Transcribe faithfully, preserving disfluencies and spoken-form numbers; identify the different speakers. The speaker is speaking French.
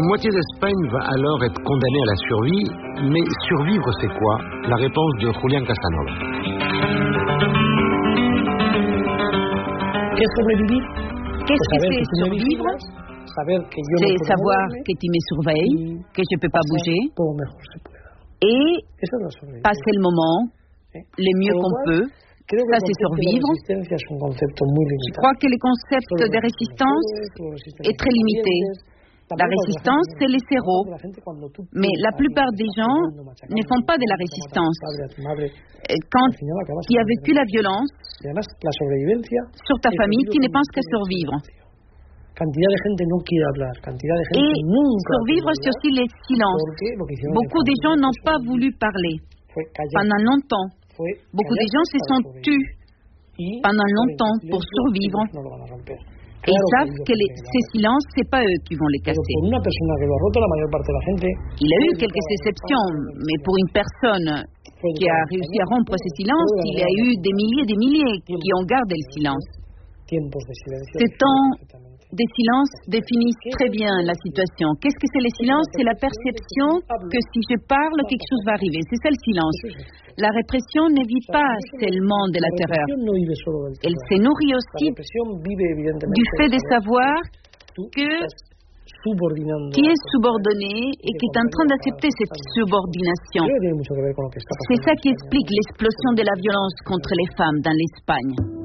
Speaker 1: moitié d'Espagne va alors être condamnée à la survie, mais survivre c'est quoi? La réponse de Julián Casanova.
Speaker 2: ¿Qué es sobrevivir?
Speaker 3: Qu'est-ce que c'est survivre? C'est savoir que tu me surveilles, que je ne peux pas bouger, et passer le moment le mieux qu'on peut. Ça, c'est survivre. Je crois que le concept de résistance est très limité. La résistance, c'est les héros. Mais la plupart des gens ne font pas de la résistance. Quand tu as vécu la violence sur ta famille, tu ne penses qu'à survivre. Et survivre, c'est aussi les silences. Beaucoup de gens n'ont pas voulu parler pendant longtemps. Beaucoup de gens se sont tus pendant longtemps pour survivre. Et ils savent que les, ces silences, ce n'est pas eux qui vont les casser. Il y a eu quelques exceptions, mais pour une personne qui a réussi à rompre ces silences, il y a eu des milliers et des milliers qui ont gardé le silence. Ces temps de silence définissent très bien la situation. Qu'est-ce que c'est le silence? C'est la perception que si je parle, quelque chose va arriver. C'est ça le silence. La répression ne vit pas seulement de la terreur. Elle se nourrit aussi du fait de savoir que qui est subordonné et qui est en train d'accepter cette subordination. C'est ça qui explique l'explosion de la violence contre les femmes dans l'Espagne.